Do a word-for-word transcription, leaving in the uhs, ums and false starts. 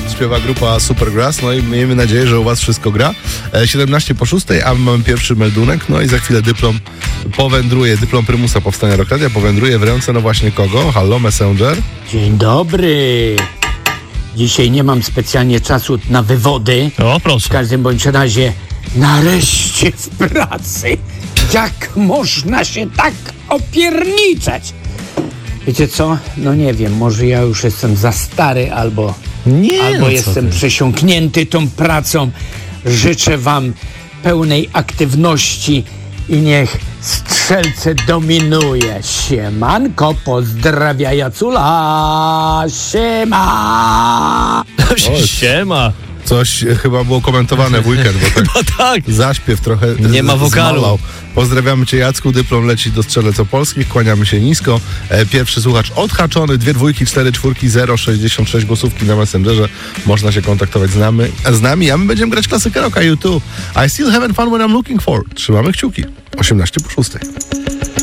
śpiewa grupa Supergrass, no i miejmy nadzieję, że u was wszystko gra. siedemnaście po szóstej, a my mamy pierwszy meldunek, no i za chwilę dyplom powędruje, dyplom prymusa Powstania Rock Radia powędruje w ręce, no właśnie kogo? Halo, Messenger? Dzień dobry. Dzisiaj nie mam specjalnie czasu na wywody. O, proszę. W każdym bądź razie nareszcie w pracy. Jak można się tak opierniczać? Wiecie co? No nie wiem, może ja już jestem za stary albo, Nie, albo no co jestem ty. przesiąknięty tą pracą. Życzę wam pełnej aktywności i niech strzelce dominuje. Siemanko, pozdrawia Jacula. Siema. Siema. Coś chyba było komentowane w weekend, bo tak, No tak. zaśpiew trochę Nie ma z- wokalu. zmalał. Pozdrawiamy cię, Jacku, dyplom leci do Strzelec Opolskich, kłaniamy się nisko. E, pierwszy słuchacz odhaczony, dwie dwójki, cztery czwórki, zero sześćdziesiąt sześć głosówki na Messengerze. Można się kontaktować z nami, z nami, a my będziemy grać klasykę rocka YouTube. I still having fun when I'm looking for. Trzymamy kciuki. osiemnaście po szóstej.